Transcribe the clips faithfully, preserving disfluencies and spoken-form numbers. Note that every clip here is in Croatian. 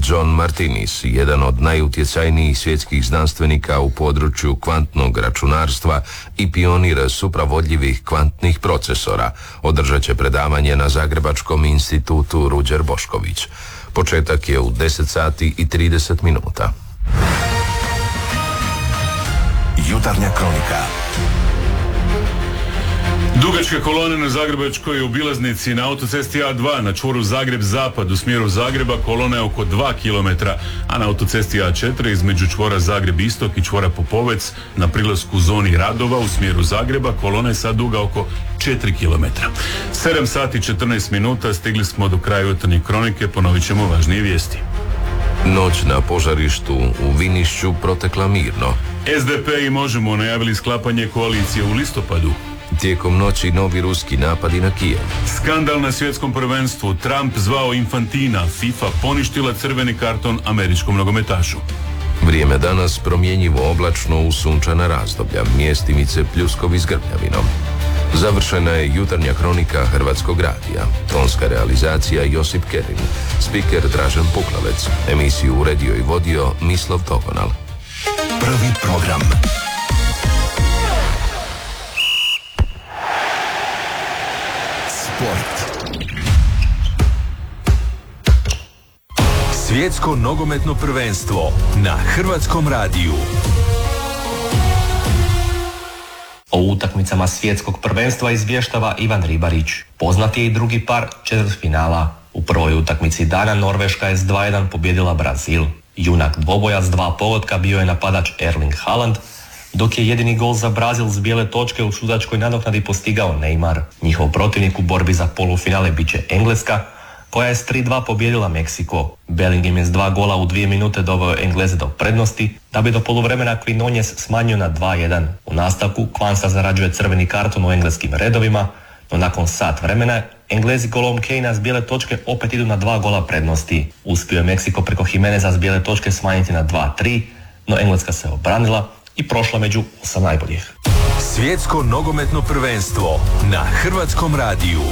John Martinis, jedan od najutjecajnijih svjetskih znanstvenika u području kvantnog računarstva i pionira supravodljivih kvantnih procesora, održat će predavanje na Zagrebačkom institutu Ruđer Bošković. Početak je u deset sati i trideset minuta. Jutarnja kronika. Dugačke kolone na zagrebačkoj obilaznici na autocesti A dva na čvoru Zagreb-Zapad u smjeru Zagreba kolona je oko dva kilometra, a na autocesti A četiri između čvora Zagreb-Istok i čvora Popovec na prilasku zoni radova u smjeru Zagreba kolona je sad duga oko četiri kilometra. sedam sati i četrnaest minuta, stigli smo do kraja jutarnje kronike, ponovit ćemo važnije vijesti. Noć na požarištu u Vinišću protekla mirno. S D P i Možemo najavili sklapanje koalicije u listopadu. Tijekom noći novi ruski napadi na Kijev. Skandal na svjetskom prvenstvu, Trump zvao Infantina, FIFA poništila crveni karton američkom nogometašu. Vrijeme danas promjenjivo oblačno u sunčana razdoblja, mjestimice pljuskovi s grmljavinom. Završena je jutarnja kronika Hrvatskog radija. Tonska realizacija Josip Kerin. Spiker Dražen Puklavec. Emisiju uredio i vodio Mislav Tokonal. Prvi program. Sport. Svjetsko nogometno prvenstvo na Hrvatskom radiju. O utakmicama svjetskog prvenstva izvještava Ivan Ribarić. Poznat je i drugi par četvrtfinala. U prvoj utakmici dana Norveška je s dva jedan pobijedila Brazil. Junak dvoboja s dva pogotka bio je napadač Erling Haaland, dok je jedini gol za Brazil s bijele točke u sudačkoj nadoknadi postigao Neymar. Njihov protivnik u borbi za polufinale bit će Engleska, koja je s tri dva pobijedila Meksiko. Bellingham je s dva gola u dvije minute doveo Engleze do prednosti, da bi do poluvremena Quinones smanjio na dva jedan. U nastavku Kvansa zarađuje crveni karton u engleskim redovima, no nakon sat vremena Englezi golom Kanea s bijele točke opet idu na dva gola prednosti. Uspio je Meksiko preko Jimeneza s bijele točke smanjiti na dva tri, no Engleska se obranila i prošla među osam najboljih. Svjetsko nogometno prvenstvo na Hrvatskom radiju.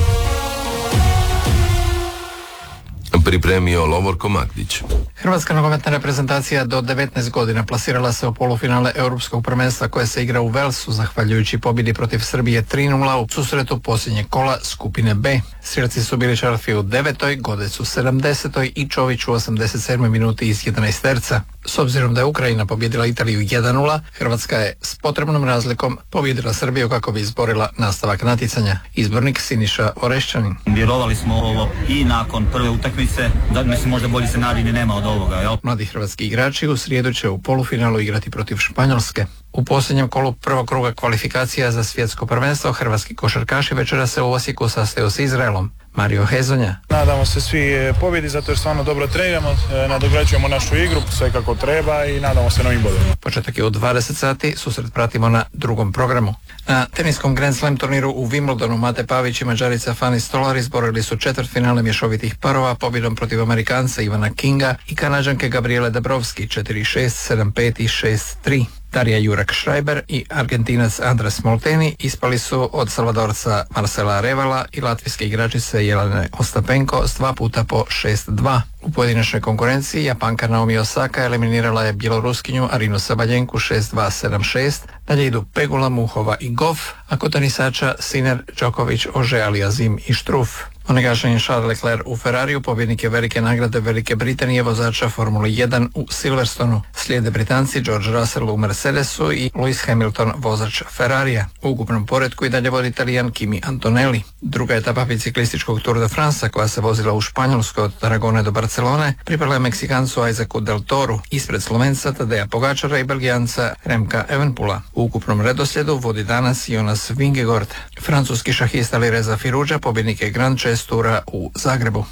Pripremio Lovorko Magdić. Hrvatska nogometna reprezentacija do devetnaest godina plasirala se u polufinale Europskog prvenstva koje se igra u Velsu zahvaljujući pobjedi protiv Srbije tri nula u susretu posljednjeg kola skupine B. Sirci su bili Šarfi u devetoj, Godec u sedamdesetoj i Čović u osamdeset sedmoj minuti iz jedanaesterca. S obzirom da je Ukrajina pobjedila Italiju jedan nula, Hrvatska je s potrebnom razlikom pobjedila Srbiju kako bi izborila nastavak natjecanja. Izbornik Siniša Orešćanin. Vjerovali smo ovo i nakon prve utakmice, da mislim možda bolji scenarij ni nema od ovoga. Jel? Mladi hrvatski igrači u srijedu će u polufinalu igrati protiv Španjolske. U posljednjem kolu prvog kruga kvalifikacija za svjetsko prvenstvo hrvatski košarkaši večera se u Osijeku sastaju s Izraelom. Mario Hezonja. Nadamo se svi pobjedi zato jer stvarno dobro treniramo, nadograđujemo našu igru, sve kako treba i nadamo se novim bodovima. Početak je u dvadeset sati, susret pratimo na drugom programu. Na teniskom Grand Slam turniru u Wimbledonu Mate Pavić i Mađarica Fani Stolar izborili su četvrtfinale mješovitih parova pobjedom protiv Amerikanca Ivana Kinga i Kanađanke Gabriele Dabrowski četiri šest, sedam pet i šest tri. Darija Jurak-Šrajber i Argentinac Andres Molteni ispali su od Salvadorca Marcela Revala i latvijske igračice Jelene Ostapenko s dva puta po šest dva. U pojedinačnoj konkurenciji Japanka Naomi Osaka eliminirala je Bjeloruskinju Arinu Sabaljenku šest dva sedam šest, dalje idu Pegula, Muhova i Goff, a kod tenisača Sinner, Djokovic, Ože Aliazim i Štruf. Onegašen Charles Leclerc u Ferrariju, pobjednik je velike nagrade Velike Britanije vozača Formule jedan u Silverstonu. Slijede Britanci George Russell u Mercedesu i Lewis Hamilton vozač Ferrarija. U ukupnom poretku i dalje vodi Italijan Kimi Antonelli. Druga etapa biciklističkog Tour de France koja se vozila u Španjolskoj od Tarragone do Barcelone pripala je Meksikancu Isaacu Del Toru ispred Slovenca Tadeja Pogačara i Belgijanca Remka Evenpula. U ukupnom redoslijedu vodi danas Jonas Vingegaard. Francuski šahista Alireza Firuđa pobjednik je Grand Chess Tura u Zagrebu.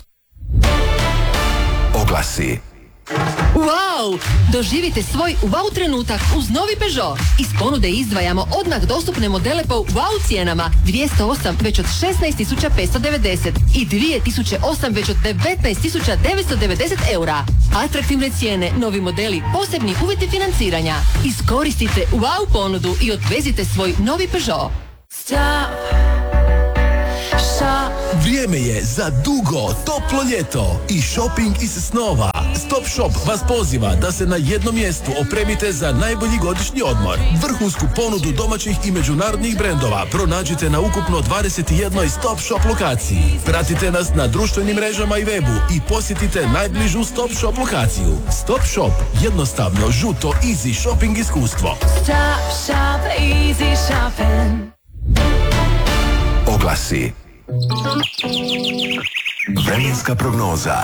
Oglasi. Wow! Doživite svoj wow trenutak uz novi Peugeot. Iz ponude izdvajamo odmah dostupne modele po wow cijenama. dvjesto osam već od šesnaest tisuća petsto devedeset i dvije tisuće osam već od devetnaest tisuća devetsto devedeset eura. Atraktivne cijene, novi modeli, posebni uvjeti financiranja. Iskoristite wow ponudu i odvezite svoj novi Peugeot. Stop. Vrijeme je za dugo, toplo ljeto i shopping iz snova. Stop Shop vas poziva da se na jednom mjestu opremite za najbolji godišnji odmor. Vrhunsku ponudu domaćih i međunarodnih brendova pronađite na ukupno dvadeset jednoj Stop Shop lokaciji. Pratite nas na društvenim mrežama i webu i posjetite najbližu Stop Shop lokaciju. Stop Shop, jednostavno, žuto, easy shopping iskustvo. Stop shop, easy shopping. Oglasi. Vremenska prognoza.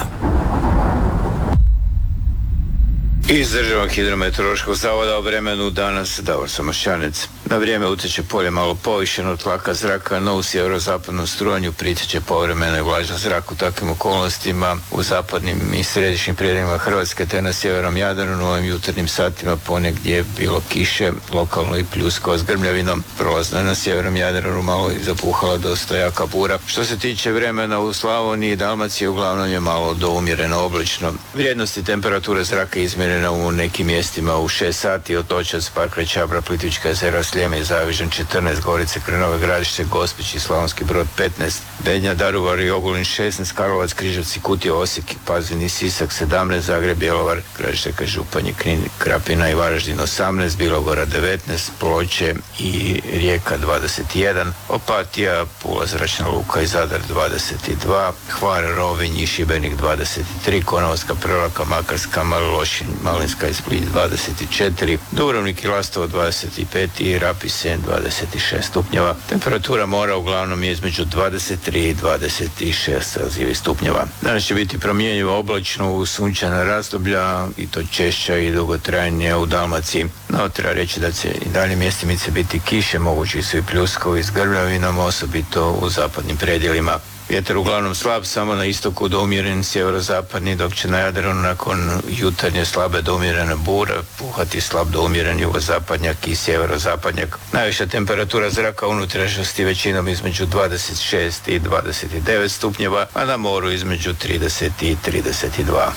Iz Državnog hidrometeorološkog zavoda o vremenu danas Davor Samošćanec. Na vrijeme utječe polje malo povišeno tlaka zraka, no u sjeverozapadnom strujanju pritječe povremeno i vlažan zrak. U takvim okolnostima u zapadnim i središnjim predjelima Hrvatske te na sjevernom Jadranu u ovim jutarnjim satima ponegdje je bilo kiše, lokalno i pljuskao s grmljavinom. Prolazno je na sjevernom Jadranu malo i zapuhala dosta jaka bura. Što se tiče vremena u Slavoniji i Dalmaciji, uglavnom je malo do umjereno oblično. Vrijednosti temperature zraka izmjerene u nekim mjestima u šest sati: Otočac, Park Čabra, Plitvička jezera, Sljeme i Zavižan četrnaest, Gorice, Krnove, Gradište, Gospić i Slavonski Brod petnaest, Bednja, Daruvar i Ogulin šesnaest, Karlovac, Križevci, Kutija, Osijek, Pazin i Sisak sedamnaest, Zagreb, Bjelovar, Gradište, Županje, Knin, Krapina i Varaždin osamnaest, Bilogora devetnaest, Ploče i Rijeka dvadeset jedan, Opatija, Pula, Zračna luka i Zadar dvadeset dva, Hvar, Rovinj i Šibenik dvadeset tri, Konavolska, Prevlaka, Makarska, Lošinj, Malinska i Split dvadeset četiri, Dubrovnik i Lastovo dvadeset pet i Rab i Sen dvadeset šest stupnjeva. Temperatura mora uglavnom je između dvadeset tri i dvadeset šest celzijevih stupnjeva. Danas će biti promjenjivo oblačno u sunčana razdoblja i to češća i dugotrajnije u Dalmaciji. No, treba reći da će i dalje mjestimice biti kiše, mogući su i pljuskovi s grmljavinom, osobito u zapadnim predjelima. Vjetar uglavnom slab, samo na istoku do umjeren sjeverozapadni, dok će na Jadranu nakon jutarnje slabe do umjerene bure puhati slab do umjeren jugozapadnjak i sjeverozapadnjak. Najviša temperatura zraka u unutrašnjosti većinom između dvadeset šest i dvadeset devet stupnjeva, a na moru između trideset i trideset dva.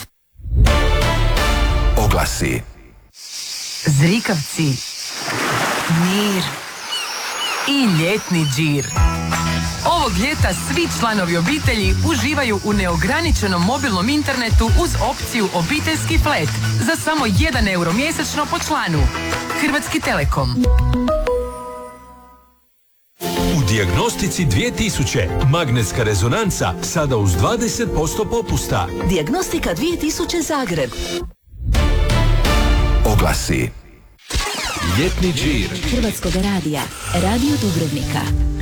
Oglasi. Zrikavci, mir i ljetni džir. Ovog ljeta svi članovi obitelji uživaju u neograničenom mobilnom internetu uz opciju obiteljski flat za samo jedan euro mjesečno po članu. Hrvatski Telekom. U Dijagnostici dvije tisuće magnetska rezonanca sada uz dvadeset posto popusta. Dijagnostika dvije tisuće Zagreb. Oglasi. Ljetni džir Hrvatskog radija, Radio Dubrovnika.